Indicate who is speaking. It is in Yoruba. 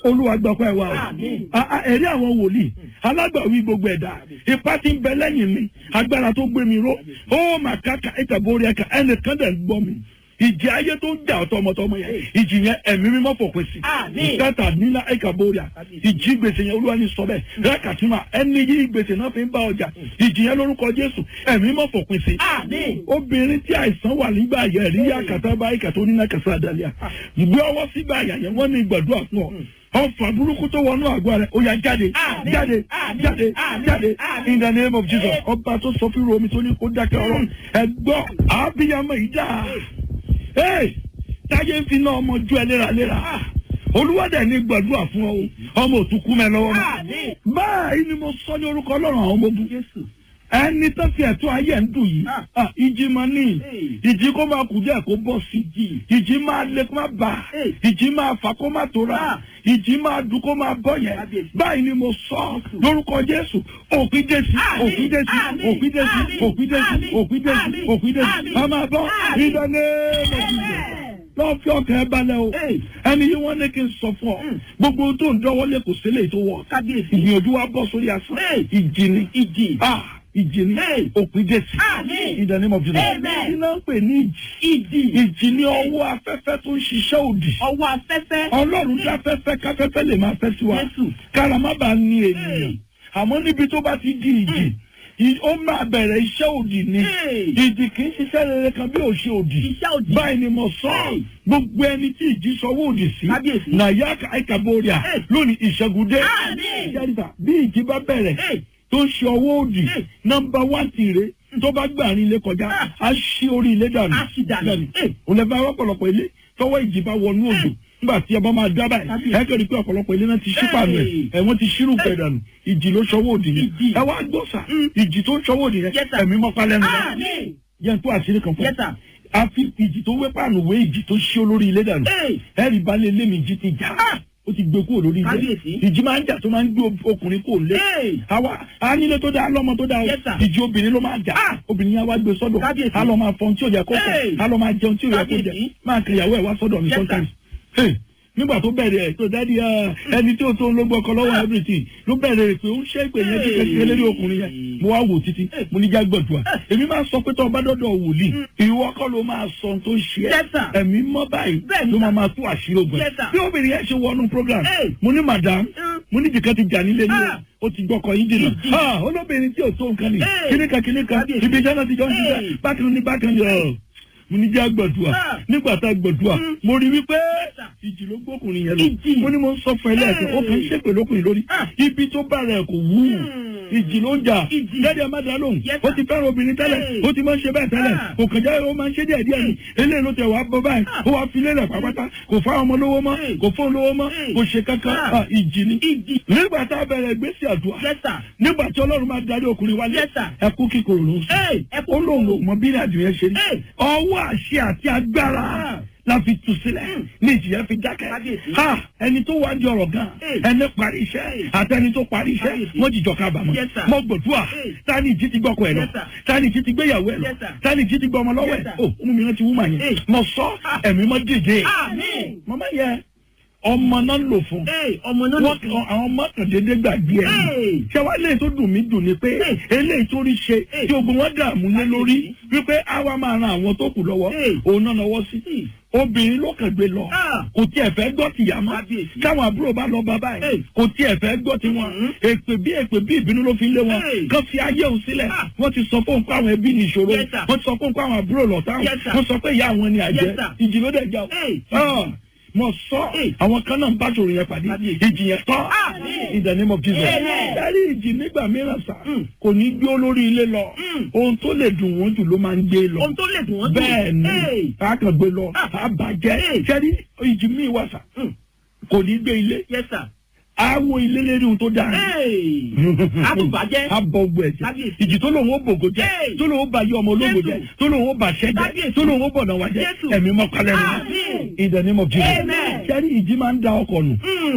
Speaker 1: Olúwa gbọ́pẹ́ wa ẹ̀rí àwọn wòlíì alágbàwí gbogbo ẹ̀dá ipá tí ń bẹ lẹ́yìn mi agbára tó gbé mi ró ó mà káka ìtàbórí ẹ̀ka ẹnìkan dẹ̀ gbọ́ mi ìjì ayé tó ń jà ọ̀tọ̀mọ̀tọ̀mọ̀ yẹn ìjì yẹn ẹ̀mí mímọ́ fòpin sí ìkẹta nílá ìkàbóríà ìjì gbèsè yẹn Olúwa ní sọ bẹ́ẹ̀ rẹ́kàtúmọ̀ ẹni yí gbèsè náà fi ń bá ọjà ìjì yẹn lórúkọ Jésù ẹ̀mí mímọ́ fòpin sí. obìnrin tí àìsàn wà nígbà yẹn rí yàkàtà bá ìkàtà onínàkàsà àdàlíà gbé ọwọ́ sígbà yẹn wọ́n ní gbàdúrà fún ọ ọfà burúkú tó wọnú àgọ́ rẹ̀ ó yá jáde jáde jáde jáde in the name of Jesus. ọba tó sọ fún romi tó ní kó dákẹ́ ọ̀rọ̀ ẹ̀gbọ́n àbíyamọ ìjà táyé ń fi náà ọmọ ju ẹ léraléra olúwàdà ní gbàdúrà fún ọ ọmọ òtúkú mẹ lọ́wọ́ mi báyìí ni mo sọ ní orúkọ Ọlọ́run àwọn ọmọ ogun ẹni tó fi ẹ̀tọ́ ayé ń dùn yìí ìjì máa ní ìjì kó máa kù díẹ̀ kó bọ́ sí ìjì máa lé kó máa bà ìjì máa fà kó máa tóra ìjì máa dùn kó máa bọ́ yẹn báyìí ni mo sọ lórúkọ Jésù òpin Jésù òpin Jésù òpin Jésù òpin Jésù òpin Jésù òpin Jésù a máa bọ́ ìdáné lọ́jọ́ lọ́ọ́ fi ọkàn ẹ balẹ̀ o ẹni yìí wọ́n ní kí n sọ fún ọ gbogbo tó ń dọ́wọ́lé kò sílẹ̀ tó wọ̀ ìgbìyànjú wa bọ́ sórí asán ìjì ni ìjì ni òpin Jésù in the name of Jesus. iná ń pè ní ìjì ní ọwọ́ afẹ́fẹ́ tó ń ṣiṣẹ́ òdì.
Speaker 2: ọwọ́ afẹ́fẹ́.
Speaker 1: Ọlọ́run dá afẹ́fẹ́ káfẹ́fẹ́ lè máa fẹ́ sí wa kára má bàa ní ènìyàn àmọ́ níbi tó bá ti di ìjì ó máa bẹ̀rẹ̀ iṣẹ́ òdì ni ìjì kì í ṣiṣẹ́ rere kan bí òṣè òdì báyìí ni mo sọ gbogbo ẹni tí ìjì sọwọ́ òdì sí nàyà àìkàbọ̀rìà lónìí ìṣẹ́gun dé bí ìjì bá bẹ̀rẹ̀ tó ń ṣe ọwọ́ òdì nọ́mbà 1 tìrẹ tó bá gbà ní ilé kọjá á ṣí orí ilé dànù òun lè bá ọ̀pọ̀lọpọ̀ ilé tọwọ́ ìjì bá wọnú odò nígbà tí ọba máa dábàá ẹ kẹ́rì pé ọ̀pọ̀lọpọ̀ ilé náà ti ṣí pàánù ẹ̀ wọ́n ti ṣírù pẹ̀ dànù ìjì ló ṣọwọ́ òdì yẹn ẹ wá gbọ́sà ìjì tó ń ṣọwọ́ òdì yẹn ẹ̀mí mọ́pá lẹ́nu yẹn tó àṣírí kan fún àfi ìjì tó wé pàánù wé ìjì tó ṣí olórí ilé dànù ẹ̀rì balẹ̀ lémi ìjì ti jà ó ti gbé kúrò lórí ilé ìjì máa ń jà tó máa ń gbé ọkùnrin kúrò lé àwa anílé tó dáa lọ́mọ tó dáa ìjì obìnrin ló máa jà obìnrin yẹn wá gbé sọ́dọ̀ á lọ máa fọ́n tí ò yẹ kó fọ́ á lọ máa jẹun tí ò yẹ kó jẹ máa kìyàwó ẹ̀ wá sọ́dọ̀ mi sometimes nígbà tó bẹ̀rẹ̀ tó dádì ẹni tí ó tó ń ló gbọ́kọ lọ́wọ́ everything ló bẹ̀rẹ̀ pé ó ń ṣe ìpè yẹn kékeré lérí ọkùnrin yẹn mo wá wò títí mo ní jágbọ̀dùà èmi máa sọ pé tó ọba dọ́dọ̀ wòlíì ìwọ kọ́ ló máa sọ tó ń ṣe ẹ́ ẹ̀mí mọ́ báyìí ló máa tú àṣírí ogun bí obìnrin yẹn ṣe wọnú program mo ní madam mo ní jìkan ti jà nílé ní ó ti gbọ́kọ̀ yín jìnnà olóbìnrin tí ò tó nǹkan ni kíníkan ibi iṣẹ́ náà ti jọ ń ṣiṣẹ́ bákan yọ mo ní jẹ́ àgbàdua nígbà tá a gbàdua mo rí wípé ìjì ló gbókùnrin yẹn lọ mo ní mo ń sọ fún ẹ lẹ́ẹ̀kan ó kàn ń ṣépè lókùnrin lórí ibi tó bá rẹ̀ kò wú ìjì ló ń jà jáde àmàdà lóhùn ó ti fẹ́ràn obìnrin tẹ́lẹ̀ ó ti máa ń ṣe bẹ́ẹ̀ tẹ́lẹ̀ kò kàn jẹ́ ó máa ń ṣe díẹ̀ díẹ̀ ni eléyìí ló tẹ̀ wá bọ́ báyìí ó wá fi lélẹ̀ pàápàá kò fáwọn ọmọ lówó mọ́ kò fóun lówó mọ́ kò ṣe kankan ìjì ni nígbà tá a bẹ̀rẹ̀ gbèsè àdúrà nígbà tí Ọlọ́run máa darí ọkùnrin wálé ẹkú kíkorò ló ń sọ ó lóun ò mọ bí ìrìnàjò yẹn ṣe rí ọwọ́ àṣẹ àti agbára la fi tu sílẹ̀ ní ìjìyà fi dákẹ́ ẹni tó wá di ọ̀rọ̀ gan ẹni parí iṣẹ́ àtẹni tó parí iṣẹ́ wọ́n jìjọ kábàámọ̀ mọ́ gbọ̀dúà tani ìjì ti gbọ́kọ̀ ẹ̀ lọ tani ìjì ti gbéyàwó ẹ̀ lọ tani ìjì ti gbọ́ ọmọ lọ́wọ́ ẹ̀ ó mú mi rántí wúmà yẹn mọ sọ ẹ̀mí mọ́ dìde mọ́mọ́ yẹ ọmọ náà lò fún wọn àwọn ọmọ kan dédé gbàgbé ẹ ṣé wàá lè tó dùn mí dùn ni pé eléyìí tó rí ṣe tí ogun wọn dààmú lé lórí wípé àwa máa ran àwọn tó kù lọ́wọ́ òun náà lọ́wọ́ sí obìnrin ló kàn gbé lọ kò tiẹ̀ fẹ́ gbọ́ tìyá mọ́ káwọn àbúrò bá lọ bàbá ẹ̀ kò tiẹ̀ fẹ́ gbọ́ tiwọn èpè bí ìbínú ló fi lé wọn kàn fi ayé òun sílẹ̀ wọ́n ti sọ fún àwọn ẹbí ní ìṣòro wọ́n ti sọ fún àwọn àbúrò lọ́tà wọ́n sọ pé ìyá àwọn ni àjẹ́ ìjì ló dẹ̀ já o mo sọ àwọn kan náà ń bá ṣòro yẹn pàdé ìjì yẹn tán in the name of Jesus. ẹ̀rí ìjì nígbà mìíràn sá kò ní gbé olórí ilé lọ ohun tó lè dùn wọ́n jù ló máa ń gbé lọ bẹ́ẹ̀ ni a kàn gbé lọ a bàjẹ́ ṣẹ́rí ìjì míì wà sá kò ní gbé ilé àwọn ilé lérí ohun tó dáa
Speaker 2: àtúbàjẹ́
Speaker 1: abọ́gbọ̀ ẹ̀jẹ̀ ìjì tó lòun ó bògò jẹ́ tó lòun ó bá yọ ọmọ ológo jẹ́ tó lòun ó bà ṣẹ́ jẹ́ tó lòun ó bọ̀nà wá jẹ́ ẹ̀mí mọ́kànlẹ́nu in the name of Jesus ṣẹ́rí ìjì máa ń da ọkọ̀ nù.